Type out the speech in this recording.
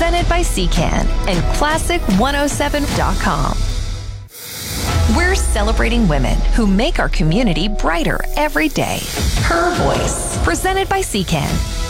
presented by CCAN and Classic107.com. We're celebrating women who make our community brighter every day. Her Voice, presented by CCAN.